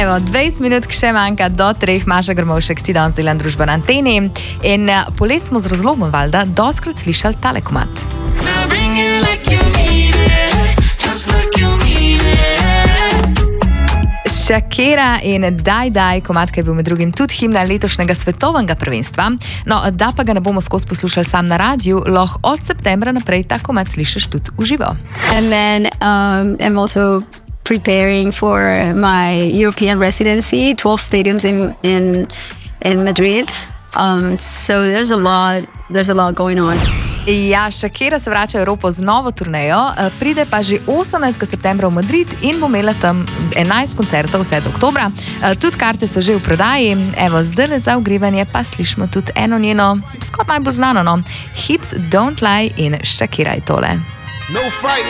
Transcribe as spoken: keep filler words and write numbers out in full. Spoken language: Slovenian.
Evo, dvajset minut še manjka do treh, Maša Grmovšek, ti danes delam družbo na anteni. In polet smo z razlogom, valjda, doskrat slišali tale komad. Shakira in Daj Daj, komad, ki je bil med drugim tudi himna letošnjega svetovnega prvenstva. No, da pa ga ne bomo skozi poslušali sam na radiju, lahko od septembra naprej ta komad slišiš tudi v živo. And then um, I'm also preparing for my European residency, twelve stadiums in in in Madrid. Um, so there's a lot, there's a lot going on. Ja, Shakira se vrača v Evropo z novo turnejo, pride pa že osemnajstega septembra v Madrid in bo imela tam enajst koncertov vse do oktobra. Tudi karte so že v prodaji. Evo, zdaj za ogrevanje pa slišimo tudi eno njeno, skoraj najbolj znano, no, Hips Don't Lie in Shakira je tole.